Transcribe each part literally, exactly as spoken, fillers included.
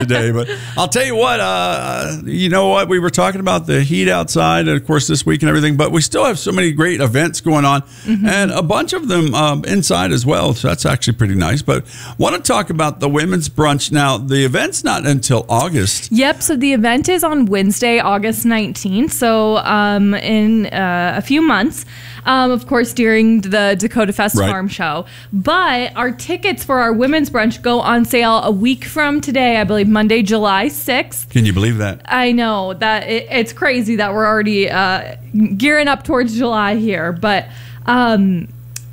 today, but I'll tell you what, uh, you know what, we were talking about the heat outside, and of course this week and everything, but we still have so many great events going on, mm-hmm. and a bunch of them um, inside as well, so that's actually pretty nice. But want to talk about the women's brunch. Now, the event's not until August. Yep, so the event is on Wednesday, August nineteenth, so um, in uh, a few months. Um, of course, during the Dakota Fest right. Farm Show. But our tickets for our women's brunch go on sale a week from today, I believe Monday, July sixth. Can you believe that? I know that it, it's crazy that we're already uh, gearing up towards July here. But um,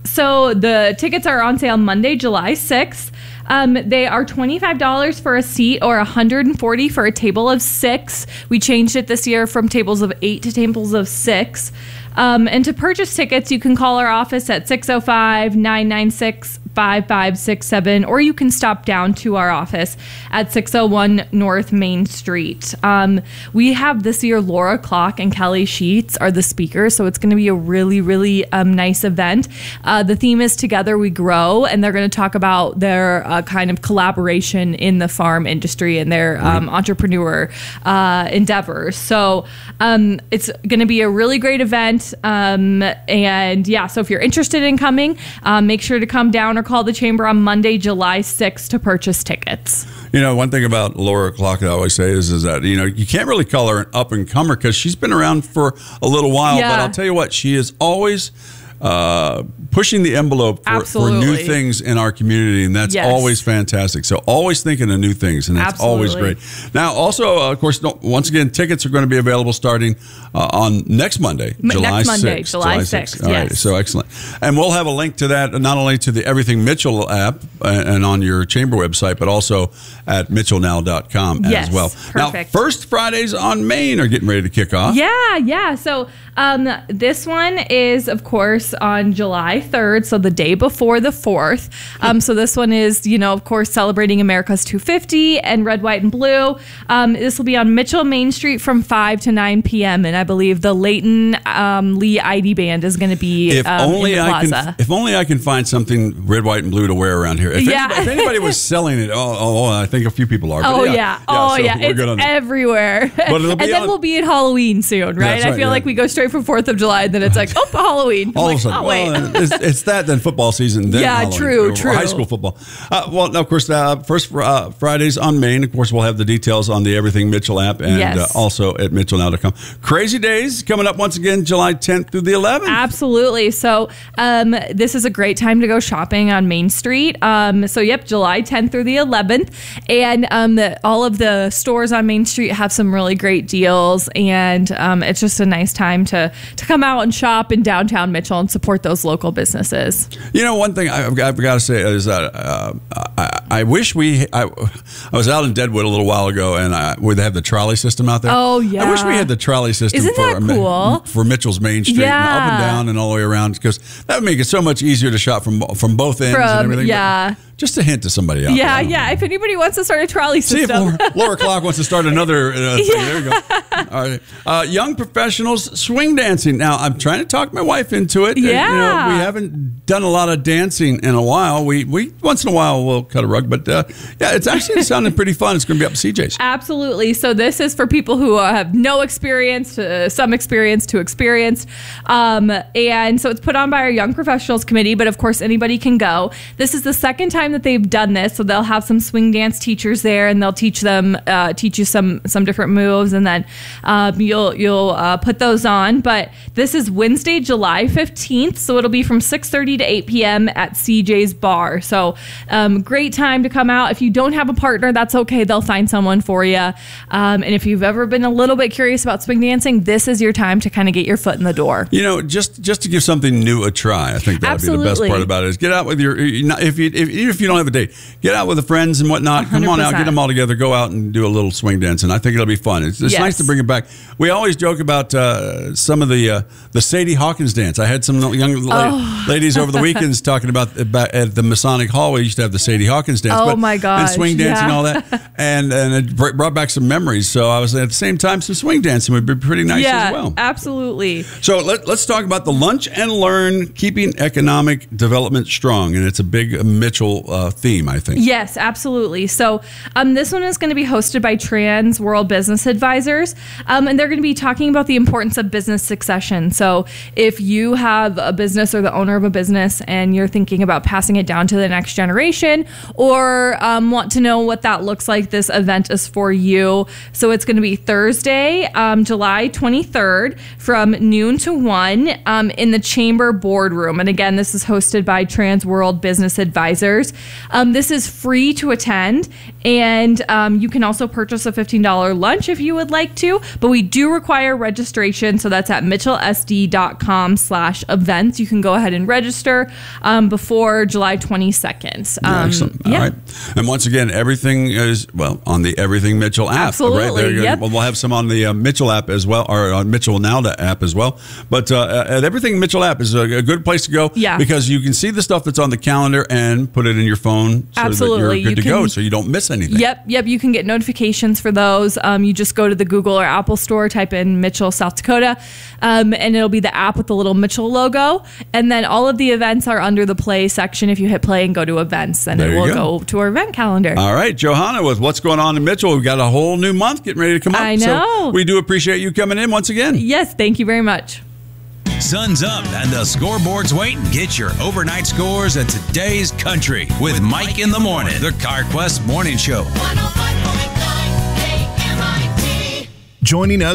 so the tickets are on sale Monday, July sixth. Um, they are twenty-five dollars for a seat or one hundred forty dollars for a table of six. We changed it this year from tables of eight to tables of six. Um, and to purchase tickets, you can call our office at six oh five, nine nine six, five five six seven, or you can stop down to our office at six oh one North Main Street. Um, we have this year Laura Clock and Kelly Sheets are the speakers, so it's going to be a really, really um, nice event. Uh, the theme is Together We Grow, and they're going to talk about their uh, kind of collaboration in the farm industry and their um, right. entrepreneur uh, endeavors. So um, it's going to be a really great event. Um, and yeah, so if you're interested in coming, um, make sure to come down or call the chamber on Monday, July sixth to purchase tickets. You know, one thing about Laura Clock I always say is, is that, you know, you can't really call her an up-and-comer because she's been around for a little while. Yeah. But I'll tell you what, she is always uh, pushing the envelope for, for new things in our community, and that's yes. always fantastic. So always thinking of new things, and that's Absolutely. always great. Now, also, uh, of course, no, once again, tickets are going to be available starting uh, on next Monday, M- July next Monday, sixth. July sixth, All yes. right, so excellent. And we'll have a link to that, not only to the Everything Mitchell app and on your chamber website, but also at mitchell now dot com yes, as well. Perfect. Now, First Fridays on Main are getting ready to kick off. Yeah, yeah. So um, this one is, of course, on July third, so the day before the fourth. Um, so this one is, you know, of course, celebrating America's two fifty and red, white, and blue. Um, this will be on Mitchell Main Street from five to nine p.m. And I believe the Leighton um, Lee I D Band is going to be if um, only in the I plaza. can, if only I can find something red, white, and blue to wear around here. If, yeah. anybody, if anybody was selling it, oh, oh, I think a few people are. Oh, yeah. yeah. yeah. Oh, so yeah. we're It's good on that. everywhere. But it'll be and then on, we'll be at Halloween soon, right? That's right I feel yeah. like we go straight from fourth of July, and then it's like, oh, Halloween. All I'm of a like, sudden, oh, wait. well, it's, it's that, then football season, then Yeah, Halloween, true, or true. high school football. Uh, well, of course, uh, First uh, Fridays on Main. Of course, we'll have the details on the Everything Mitchell app and Yes. uh, also at mitchell now dot com. Crazy Days coming up once again, July tenth through the eleventh. Absolutely. So um, this is a great time to go shopping on Main Street. Um, so, yep, July tenth through the eleventh. And um, the, all of the stores on Main Street have some really great deals. And um, it's just a nice time to, to come out and shop in downtown Mitchell and support those local businesses. You know, one thing I've got, I've got to say is that uh, I, I wish we. I, I was out in Deadwood a little while ago, and I, where they have the trolley system out there. Oh yeah, I wish we had the trolley system Isn't for that cool? for Mitchell's Main Street, Yeah. and up and down and all the way around, because that would make it so much easier to shop from from both ends From, and everything. yeah. But just a hint to somebody out Yeah, there. yeah. If anybody wants to start a trolley See if system. Laura, Laura Clock wants to start another uh, thing. Yeah. There you go. All right. Uh, young professionals swing dancing. Now, I'm trying to talk my wife into it. Yeah. Uh, you know, we haven't done a lot of dancing in a while. We we once in a while we'll cut a rug, but uh, yeah, it's actually sounding pretty fun. It's going to be up at C J's. Absolutely. So this is for people who have no experience, to some experience, to experienced. Um, and so it's put on by our Young Professionals Committee, but of course anybody can go. This is the second time that they've done this. So they'll have some swing dance teachers there, and they'll teach them, uh, teach you some some different moves, and then um, you'll you'll uh, put those on. But this is Wednesday, July fifteenth, so it'll be from six thirty to eight p.m. at C J's Bar. So um, great time to come out. If you don't have a partner, that's okay. They'll find someone for you. Um, and if you've ever been a little bit curious about swing dancing, this is your time to kind of get your foot in the door. You know, just just to give something new a try, I think that would be the best part about it. Is get out with your, if you if, even if you don't have a date, get out with the friends and whatnot. Come on out, get them all together, go out and do a little swing dance, and I think it'll be fun. It's, it's Yes. nice to bring it back. We always joke about uh, some of the uh, the Sadie Hawkins dance. I had some young la- Oh. ladies over the weekends talking about, about at the Masonic Hall. We used to have the Sadie Hawkins dance. Oh, but, my and gosh, swing dancing and yeah. all that, and and it br- brought back some memories. So I was at the same time, some swing dancing would be pretty nice yeah, as well. absolutely. So let, let's talk about the Lunch and Learn, Keeping Economic Development Strong. And it's a big Mitchell uh, theme, I think. Yes, absolutely. So um, this one is going to be hosted by Trans World Business Advisors, um, and they're going to be talking about the importance of business succession. So if you have a business or the owner of a business and you're thinking about passing it down to the next generation, or um, want to know what that looks like, this event is for you. So it's going to be Thursday, um, July twenty-third from noon to one um, in the Chamber Boardroom. And again, this is hosted by Trans World Business Advisors. Um, this is free to attend, and um, you can also purchase a fifteen dollars lunch if you would like to, but we do require registration. So that's at mitchellsd.com slash events. You can go ahead and register um, before July twenty-second. Um, Excellent. yeah. All right. And once again, everything is, well, on the Everything Mitchell app. Absolutely. Right there. Yep. We'll have some on the uh, Mitchell app as well, or on Mitchell Now app as well. But uh, at Everything Mitchell app is a, a good place to go, yeah, because you can see the stuff that's on the calendar and put it in your phone so Absolutely. that you're good you to can, go, so you don't miss anything. Yep, yep. You can get notifications for those. Um, you just go to the Google or Apple store, type in Mitchell, South Dakota, um, and it'll be the app with the little Mitchell logo. And then all of the events are under the play section. If you hit play and go to events, then There it you will go. go to our event calendar. All right, Johanna, with what's going on in Mitchell, we've got a whole new month getting ready to come up. I know. So we do appreciate you coming in once again. Yes, thank you very much. Sun's up and the scoreboard's waiting. Get your overnight scores at today's country with Mike in the Morning, the CarQuest Morning Show. Joining us